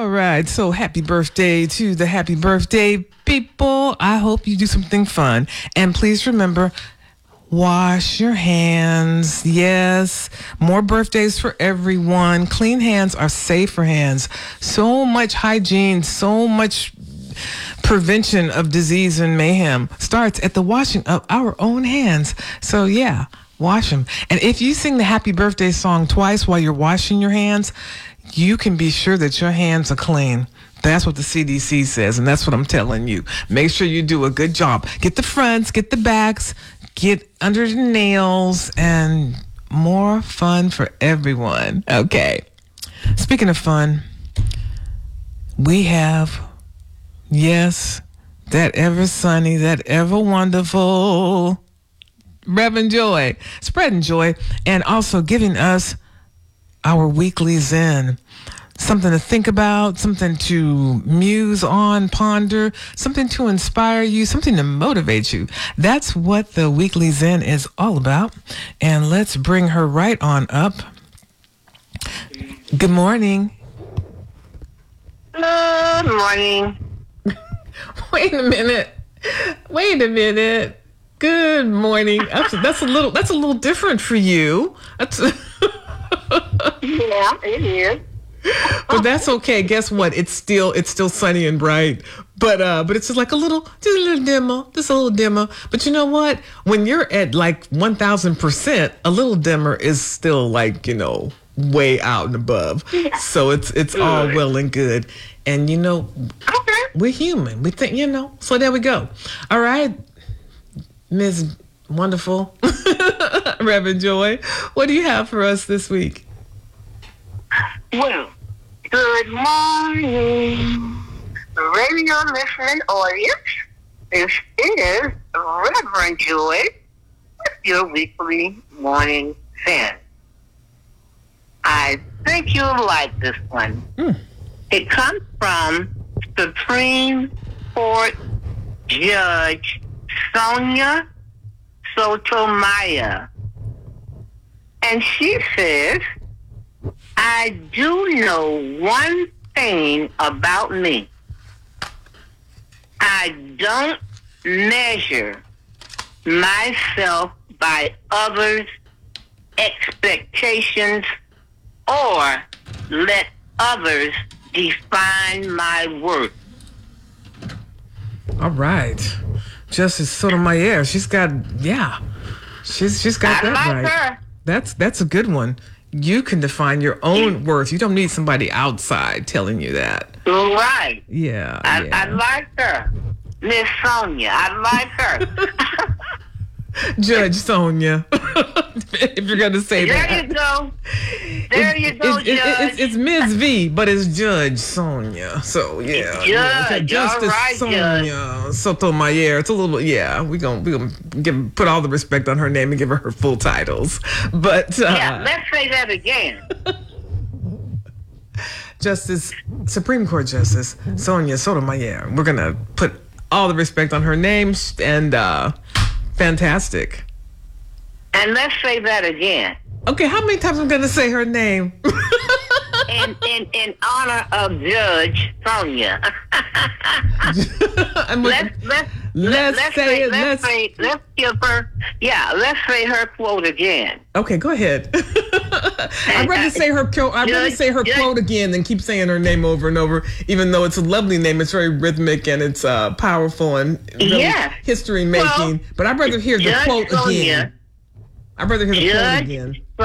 right. So happy birthday to the happy birthday people. I hope you do something fun. And please remember, wash your hands. Yes. More birthdays for everyone. Clean hands are safer hands. So much hygiene, so much prevention of disease and mayhem starts at the washing of our own hands. So yeah, wash them. And if you sing the happy birthday song twice while you're washing your hands, you can be sure that your hands are clean. That's what the CDC says, and that's what I'm telling you. Make sure you do a good job. Get the fronts, get the backs, get under the nails, and more fun for everyone. Okay. Speaking of fun, we have, yes, that ever sunny, that ever wonderful Reverend Joy, spreading joy, and also giving us our weekly Zen. Something to think about, something to muse on, ponder, something to inspire you, something to motivate you. That's what the weekly Zen is all about. And let's bring her right on up. Good morning. Good morning. Wait a minute. Good morning. That's a little different for you. Yeah, it is. But that's okay. Guess what? It's still sunny and bright. But it's just like a little dimmer, just a little dimmer. But you know what? When you're at like 1,000%, a little dimmer is still like, way out and above. Yeah. So it's all well and good. And Okay. we're human. We think, so there we go. All right, Ms. Wonderful Reverend Joy, what do you have for us this week? Well, good morning, radio listening audience. This is Reverend Joy with your weekly morning sin. I think you'll like this one. It comes from Supreme Court Judge Sonia Sotomayor. And she says, I do know one thing about me. I don't measure myself by others' expectations or let others define my worth. All right. Justice Sotomayor, she's got that I like right. her. That's a good one. You can define your own worth. You don't need somebody outside telling you that. Right. Yeah. I like her. Miss Sonia, I like her. Judge Sonia. If you're going to say There that. There you go, Judge. It's Ms. V, but it's Judge Sonia. So, yeah. Judge, Justice all right, Sonia Sotomayor. It's a little, we're gonna put all the respect on her name and give her full titles. But, let's say that again. Supreme Court Justice Sonia Sotomayor. We're going to put all the respect on her name and, fantastic. And let's say that again. Okay, how many times I'm going to say her name? in honor of Judge Sonia. Let's say her quote again. Okay, go ahead. I'd rather say her quote again than keep saying her name over and over, even though it's a lovely name. It's very rhythmic and it's powerful and really history making. But I'd rather hear the quote again. I'd rather hear the quote again.